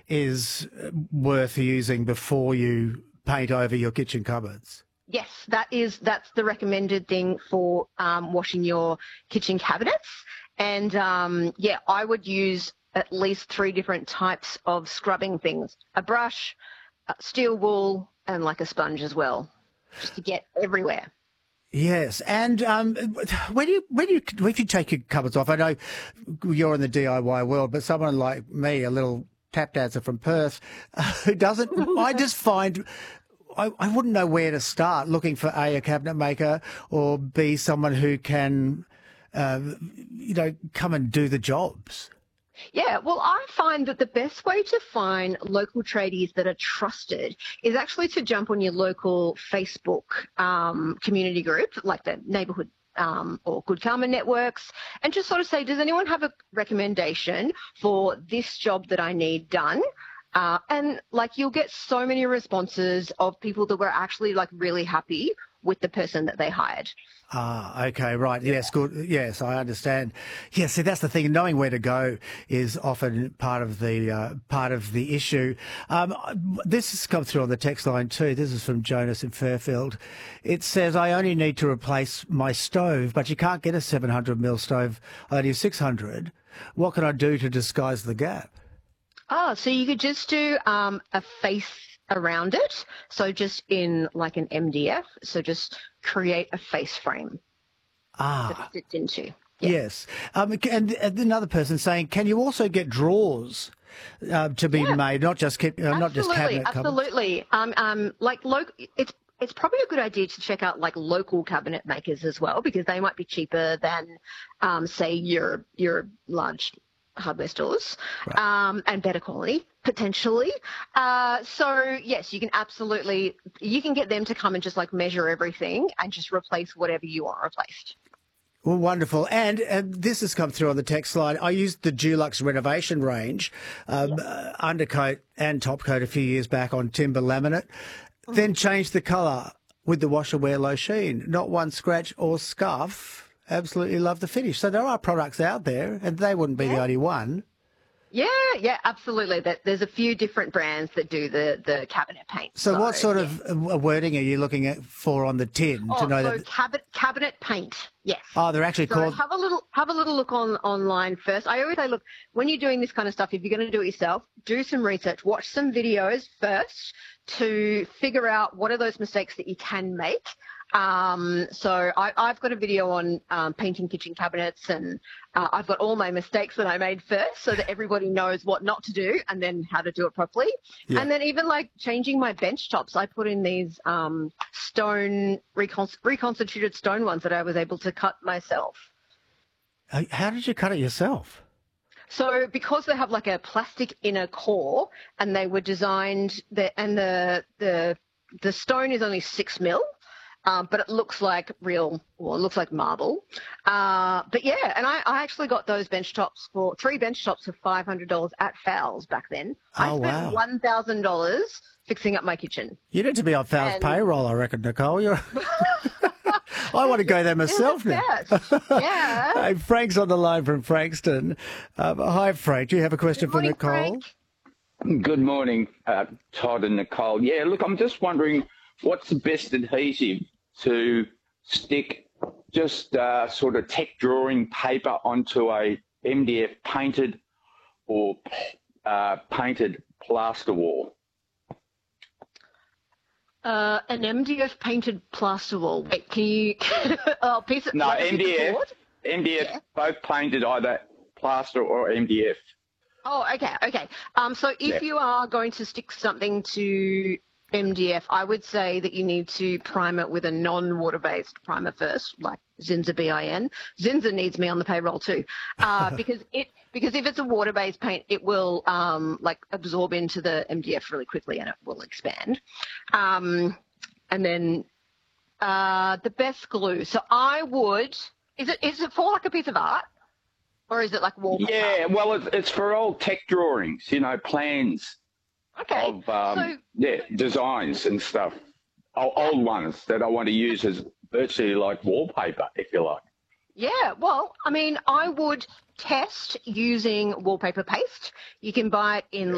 is worth using before you paint over your kitchen cupboards. Yes, that's the recommended thing for washing your kitchen cabinets. And yeah, I would use at least 3 different types of scrubbing things: a brush, steel wool, and like a sponge as well, just to get everywhere. Yes, and if you take your cupboards off, I know you're in the DIY world, but someone like me, a little tap dancer from Perth, who doesn't, I just find I wouldn't know where to start looking for a cabinet maker, or B, someone who can, come and do the jobs. Yeah, well, I find that the best way to find local tradies that are trusted is actually to jump on your local Facebook community group, like the neighbourhood or Good Karma networks, and just sort of say, does anyone have a recommendation for this job that I need done? And like, you'll get so many responses of people that were actually like really happy with the person that they hired. Ah, okay, right. Yes, good. Yes, I understand. Yes, see, that's the thing. Knowing where to go is often part of the issue. This has come through on the text line too. This is from Jonas in Fairfield. It says, I only need to replace my stove, but you can't get a 700 ml stove, only 600. What can I do to disguise the gap? Oh, so you could just do a face around it. So just in like an MDF. So just create a face frame that it sits into. Yeah. Yes. And another person saying, can you also get drawers to be made, not just not just cabinet cupboards? Absolutely. It's probably a good idea to check out like local cabinet makers as well, because they might be cheaper than say your large hardware stores, right. And better quality potentially. So yes, you can get them to come and just like measure everything and just replace whatever you want replaced. Well, wonderful. And this has come through on the text line. I used the Dulux renovation range, undercoat and top coat a few years back on timber laminate, then changed the colour with the wash and wear low sheen. Not one scratch or scuff. Absolutely love the finish. So there are products out there, and they wouldn't be the only one. Yeah, absolutely. There's a few different brands that do the cabinet paint. So what sort of wording are you looking at for on the tin to know that? Cabinet paint. Yes. Oh, they're actually called. Have a little look online first. I always say, look, when you're doing this kind of stuff, if you're going to do it yourself, do some research, watch some videos first to figure out what are those mistakes that you can make. So I've got a video on painting kitchen cabinets, and I've got all my mistakes that I made first, so that everybody knows what not to do and then how to do it properly. Yeah. And then even like changing my bench tops, I put in these stone reconstituted stone ones that I was able to cut myself. How did you cut it yourself? So because they have like a plastic inner core, and they were designed the stone is only 6 mil. But it looks like it looks like marble. But yeah, and I actually got those bench tops for 3 bench tops for $500 at Fowles back then. I spent $1,000 fixing up my kitchen. You need to be on Fowles payroll, I reckon, Nicole. I want to go there myself now. Yeah. Hey, Frank's on the line from Frankston. Hi, Frank. Do you have a question for Nicole? Frank. Good morning, Todd and Nicole. Yeah, look, I'm just wondering, what's the best adhesive to stick just sort of tech drawing paper onto a MDF painted or painted plaster wall? An MDF painted plaster wall. Wait, can you piece it? No, like MDF. MDF, both painted either plaster or MDF. Oh, okay. So if you are going to stick something to MDF, I would say that you need to prime it with a non-water-based primer first, like Zinsser BIN. Zinsser needs me on the payroll too, because if it's a water-based paint, it will like absorb into the MDF really quickly and it will expand. And then the best glue. So I would. Is it for like a piece of art, or is it like wallpaper? Yeah, well, it's for old tech drawings, plans. Okay. Of designs and stuff, old ones that I want to use as virtually like wallpaper, if you like. Yeah, well, I mean, I would test using wallpaper paste. You can buy it in